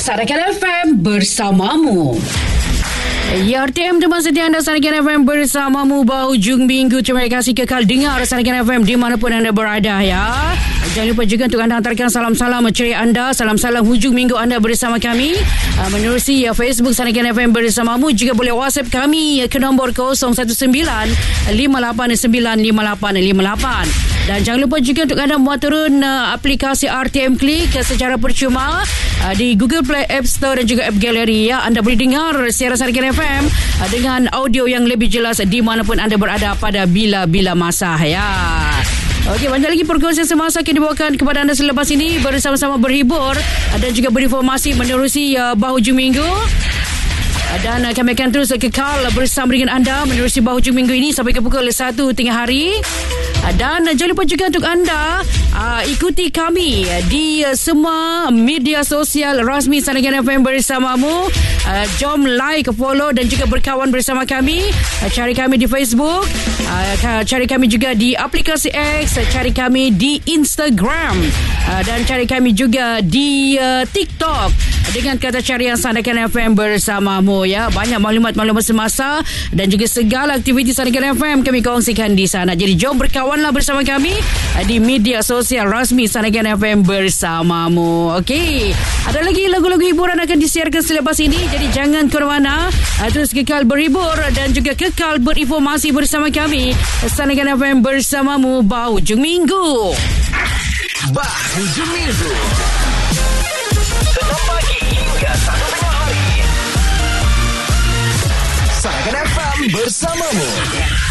Sarakan FM bersamamu. Ya, RTM teman setia anda Sarakan FM bersamamu berhujung minggu. Terima kasih kekal dengar Sarakan FM di manapun anda berada ya. Jangan lupa juga untuk anda hantarkan salam-salam ceria anda, salam-salam hujung minggu anda bersama kami menerusi Facebook Sarakan FM bersamamu. Juga boleh WhatsApp kami ke nombor 019-589-5858. Dan jangan lupa juga untuk anda muat turun aplikasi RTM Click secara percuma di Google Play, App Store dan juga App Gallery ya. Anda boleh dengar siaran Sarakan FM dengan audio yang lebih jelas di manapun anda berada pada bila-bila masa ya. Okey, banyak lagi perkongsian semasa yang dibawakan kepada anda selepas ini bersama-sama berhibur dan juga berinformasi menerusi berhujung minggu. Dan kami akan terus kekal bersama dengan anda menerusi berhujung minggu ini sampai ke pukul 1 tengah hari. Dan jangan lupa juga untuk anda ikuti kami di semua media sosial rasmi Sarakan FM bersamamu. Jom like, follow dan juga berkawan bersama kami. Cari kami di Facebook, cari kami juga di aplikasi X, cari kami di Instagram, dan cari kami juga di TikTok dengan kata carian Sarakan FM bersamamu ya. Banyak maklumat-maklumat semasa dan juga segala aktiviti Sarakan FM kami kongsikan di sana. Jadi jom berkawanlah bersama kami di media sosial rasmi Sarakan FM bersamamu. Okey, ada lagi lagu-lagu hiburan akan disiarkan selepas ini. Jadi jangan ke mana-mana, terus kekal berhibur dan juga kekal berinformasi bersama kami Sarakan FM bersamamu berhujung minggu. Berhujung minggu 6 pagi hingga 1 tengah hari. Sarakan FM bersamamu.